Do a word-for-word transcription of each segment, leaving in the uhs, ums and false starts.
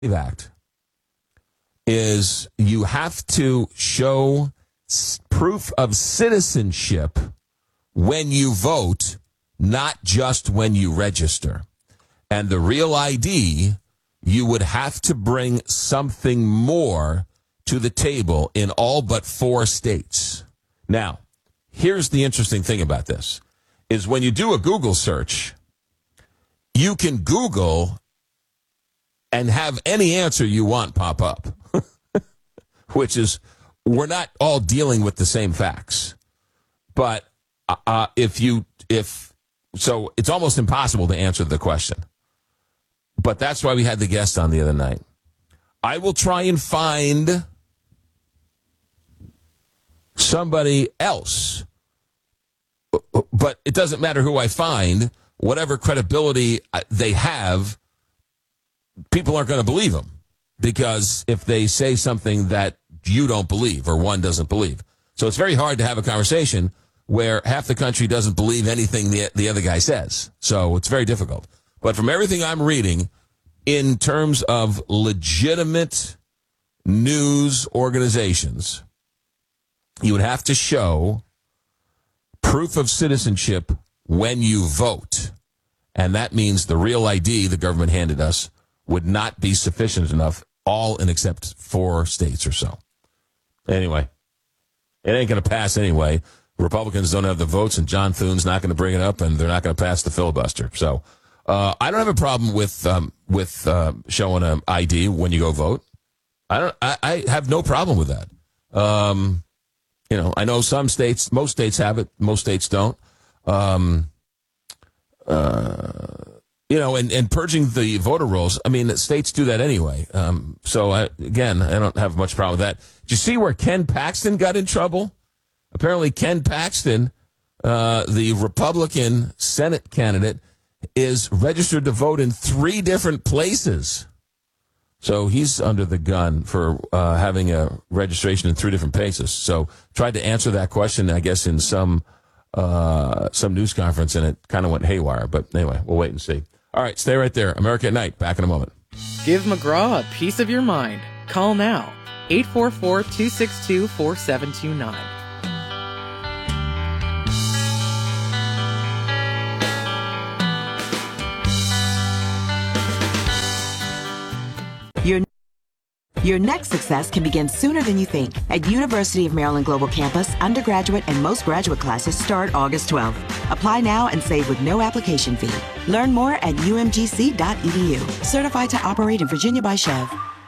Act is you have to show proof of citizenship when you vote, not just when you register. And the real I D, you would have to bring something more to the table in all but four states. Now, here's the interesting thing about this, is when you do a Google search, you can Google and have any answer you want pop up, which is, we're not all dealing with the same facts. But uh, if you, if, so it's almost impossible to answer the question. But that's why we had the guest on the other night. I will try and find somebody else. But it doesn't matter who I find. Whatever credibility they have, people aren't going to believe them. Because if they say something that you don't believe or one doesn't believe. So it's very hard to have a conversation where half the country doesn't believe anything the, the other guy says. So it's very difficult. But from everything I'm reading, in terms of legitimate news organizations, you would have to show proof of citizenship when you vote. And that means the real I D the government handed us would not be sufficient enough, all in except four states or so. Anyway, it ain't going to pass anyway. Republicans don't have the votes, and John Thune's not going to bring it up, and they're not going to pass the filibuster. So uh, I don't have a problem with um, with uh, showing an I D when you go vote. I don't. I, I have no problem with that. Um, you know, I know some states, most states have it, most states don't. Um, uh, you know, and, and purging the voter rolls, I mean, states do that anyway. Um, so, I, again, I don't have much problem with that. Did you see where Ken Paxton got in trouble? Apparently, Ken Paxton, uh, the Republican Senate candidate, is registered to vote in three different places. So he's under the gun for uh, having a registration in three different places. So tried to answer that question, I guess, in some uh, some news conference, and it kind of went haywire. But anyway, we'll wait and see. All right, stay right there. America at Night, back in a moment. Give McGraw a piece of your mind. Call now, eight four four, two six two, four seven two nine. Your, your next success can begin sooner than you think. At University of Maryland Global Campus, undergraduate and most graduate classes start August twelfth. Apply now and save with no application fee. Learn more at u m g c dot e d u. Certified to operate in Virginia by Chev.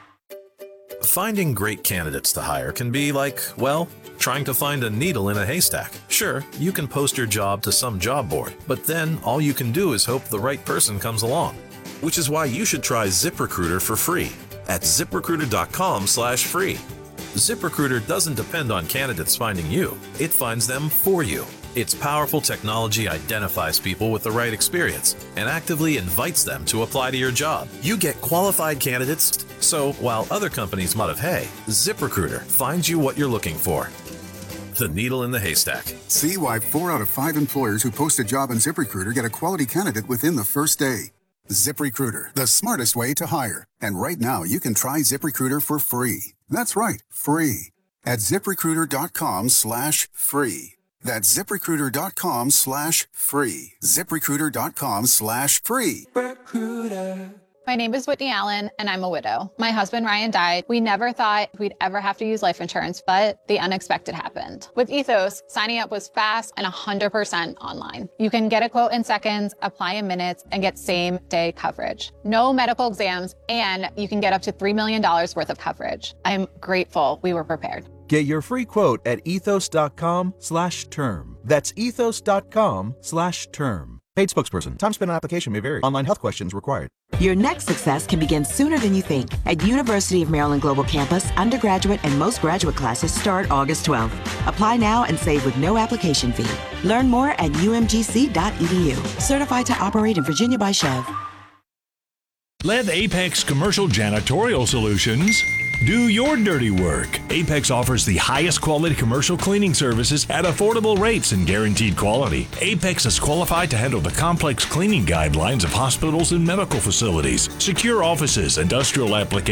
Finding great candidates to hire can be like, well, trying to find a needle in a haystack. Sure, you can post your job to some job board, but then all you can do is hope the right person comes along. Which is why you should try ZipRecruiter for free at ZipRecruiter.com slash free. ZipRecruiter doesn't depend on candidates finding you. It finds them for you. Its powerful technology identifies people with the right experience and actively invites them to apply to your job. You get qualified candidates, so while other companies might have hay, ZipRecruiter finds you what you're looking for. The needle in the haystack. See why four out of five employers who post a job on ZipRecruiter get a quality candidate within the first day. ZipRecruiter, the smartest way to hire. And right now, you can try ZipRecruiter for free. That's right, free. At ZipRecruiter.com slash free. That's ZipRecruiter.com slash free. ZipRecruiter.com slash free. Recruiter. My name is Whitney Allen, and I'm a widow. My husband, Ryan, died. We never thought we'd ever have to use life insurance, but the unexpected happened. With Ethos, signing up was fast and one hundred percent online. You can get a quote in seconds, apply in minutes, and get same-day coverage. No medical exams, and you can get up to three million dollars worth of coverage. I'm grateful we were prepared. Get your free quote at ethos.com slash term. That's ethos.com slash term. Paid spokesperson. Time spent on application may vary. Online health questions required. Your next success can begin sooner than you think. At University of Maryland Global Campus, undergraduate and most graduate classes start August twelfth. Apply now and save with no application fee. Learn more at u m g c dot e d u. Certified to operate in Virginia by Chev. Let Apex Commercial Janitorial Solutions Do your dirty work. Apex offers the highest quality commercial cleaning services at affordable rates and guaranteed quality. Apex is qualified to handle the complex cleaning guidelines of hospitals and medical facilities, secure offices, industrial applications,